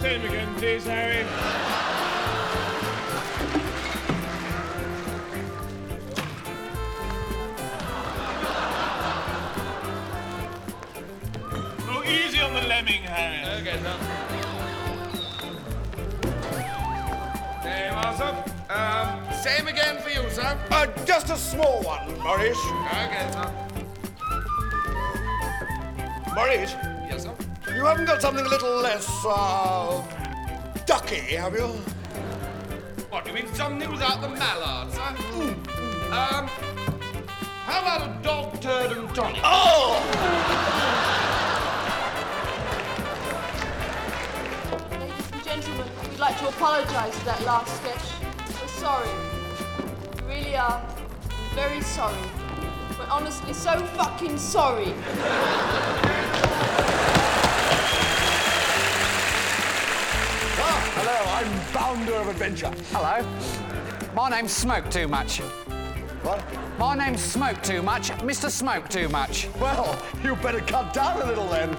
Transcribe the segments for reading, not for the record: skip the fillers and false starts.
Same again, please, Harry. Oh, easy on the lemming, Harry. Okay, sir. There you are, sir. Same again for you, sir. Just a small one, Maurice. Okay, sir. Maurice, Yes, sir. you haven't got something a little less, ducky, have you? What, you mean something without the mallard, sir? How about a dog turd and tonic? Oh! Ladies and gentlemen, we'd like to apologise for that last sketch. We're sorry. We really are very sorry. We're honestly so fucking sorry. Hello, I'm Bounder of Adventure. Hello. My name's Smoke Too Much. What? My name's Smoke Too Much, Mr. Smoke Too Much. Well, you better cut down a little then.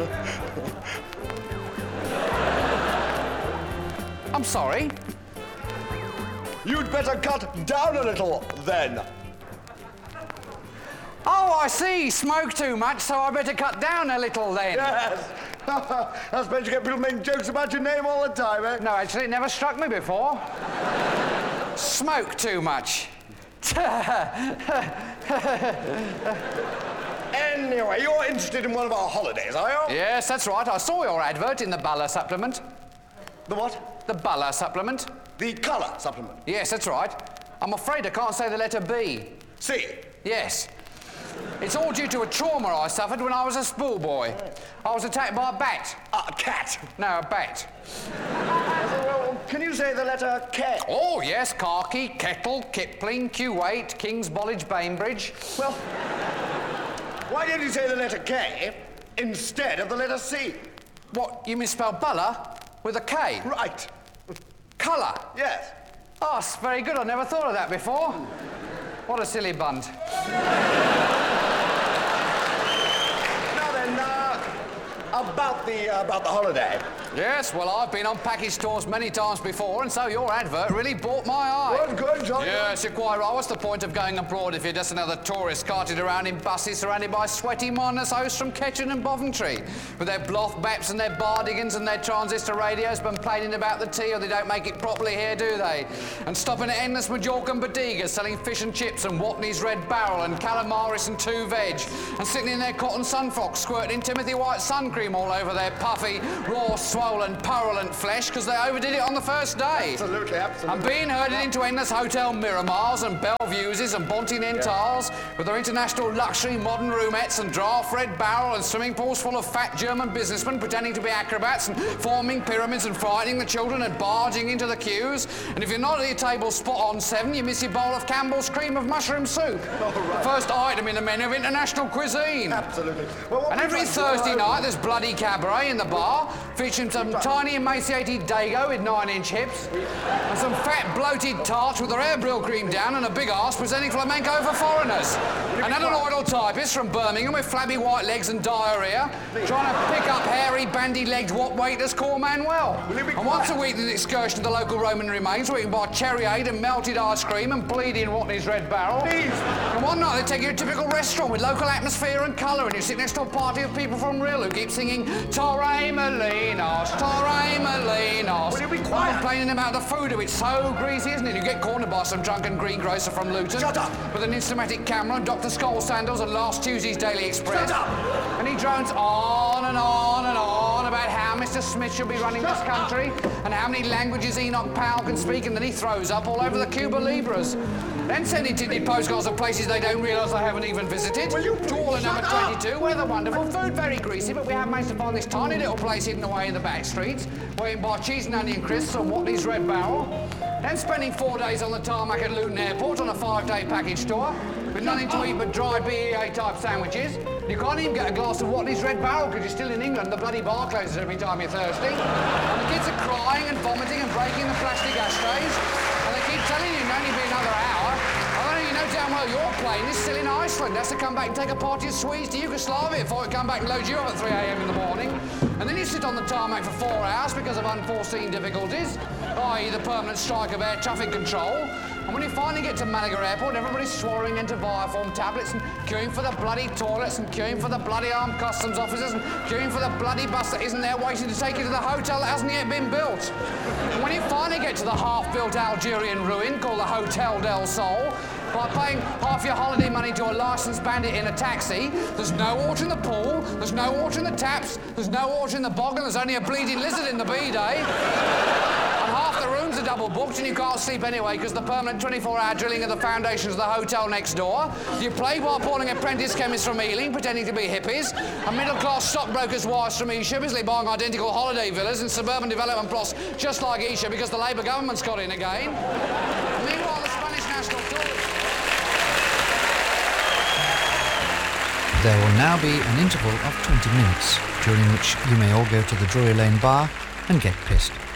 I'm sorry. You'd better cut down a little then. Oh, I see. Smoke too much, so I better cut down a little then. Yes. I suppose you get people making jokes about your name all the time, eh? No, actually, it never struck me before. Smoke too much. Anyway, you're interested in one of our holidays, are you? Yes, that's right. I saw your advert in the Bala supplement. The what? The Bala supplement. The colour supplement. Yes, that's right. I'm afraid I can't say the letter B. C. Yes. It's all due to a trauma I suffered when I was a schoolboy. I was attacked by a bat. A cat. No, a bat. Well, can you say the letter K? Oh, yes, khaki, kettle, Kipling, Q8, King's College, Bainbridge. Well, why don't you say the letter K instead of the letter C? What, you misspelled Bala with a K? Right. Colour? Yes. Oh, it's very good. I never thought of that before. What a silly bunt. Now then, about the holiday. Yes, well, I've been on package tours many times before, and so your advert really caught my eye. Good, John. Yes, you're quite right. What's the point of going abroad if you're just another tourist carted around in buses surrounded by sweaty miners hosts from Ketchen and Boventry, with their Bloth Baps and their Bardigans and their transistor radios complaining about the tea, or they don't make it properly here, do they? And stopping at endless Majorcan bodegas selling fish and chips and Watney's Red Barrel and calamaris and two veg, and sitting in their cotton sun frocks squirting Timothy White sun cream all over their puffy, raw, swollen, purulent flesh because they overdid it on the first day. Absolutely. And being herded into endless Hotel Miramars and Bellevues and Bontinentals with their international luxury modern roomettes and draft Red Barrel and swimming pools full of fat German businessmen pretending to be acrobats and forming pyramids and frightening the children and barging into the queues. And if you're not at your table spot on 7, you miss your bowl of Campbell's cream of mushroom soup. The first item in the menu of international cuisine. Absolutely. Well, And every Thursday night there's bloody cabaret in the bar, featuring some tiny emaciated dago with 9-inch hips, and some fat bloated tarts with their hair brill cream down and a big arse presenting flamenco for foreigners. And unidal typists from Birmingham with flabby white legs and diarrhea, trying to pick up hairy, bandy-legged what waiters call Manuel. And once a week there's an excursion to the local Roman remains, where you can buy cherryade and melted ice cream and bleeding Watney's Red Barrel. And one night they take you to a typical restaurant with local atmosphere and colour, and you sit next to a party of people from Real who keep singing Torre Molinos, Torre Molinos. Will you be quiet? Complaining about the food of it. So greasy, isn't it? You get cornered by some drunken greengrocer from Luton. Shut up! With an Instamatic camera and Dr. Skull sandals and last Tuesday's Daily Express. Shut up! And he drones on and on and on about how Mr. Smith should be running this country and how many languages Enoch Powell can speak, and then he throws up all over the Cuba Libras. Then sending tinted postcards of places they don't realise they haven't even visited. To all at number 22, where the wonderful food very greasy, but we have managed to find this tiny little place hidden away in the back streets, where you can buy cheese and onion crisps and Watney's Red Barrel. Then spending 4 days on the tarmac at Luton Airport on a 5-day package tour, with nothing to eat but dry BEA-type sandwiches. You can't even get a glass of Watney's Red Barrel because you're still in England. The bloody bar closes every time you're thirsty. And the kids are crying and vomiting and breaking the plastic ashtrays. And they keep telling you it can only be another hour. I don't know, you know, damn well your plane is still in Iceland. Has to come back and take a party of Swedes to Yugoslavia before it come back and load you up at 3 a.m. in the morning. And then you sit on the tarmac for 4 hours because of unforeseen difficulties, i.e. the permanent strike of air traffic control. And when you finally get to Malaga Airport, everybody's swearing into Viaform tablets and queuing for the bloody toilets and queuing for the bloody armed customs officers and queuing for the bloody bus that isn't there waiting to take you to the hotel that hasn't yet been built. And when you finally get to the half-built Algerian ruin called the Hotel del Sol, by paying half your holiday money to a licensed bandit in a taxi, there's no water in the pool, there's no water in the taps, there's no water in the bog, and there's only a bleeding lizard in the B-day. And half the rooms are double booked and you can't sleep anyway because the permanent 24-hour drilling of the foundations of the hotel next door. You play while pawning apprentice chemists from Ealing, pretending to be hippies, and middle-class stockbrokers' wives from Esher busily buying identical holiday villas and suburban development plots just like Esher because the Labour government's got in again. Meanwhile, the Spanish National Tourists... There will now be an interval of 20 minutes, during which you may all go to the Drury Lane bar and get pissed.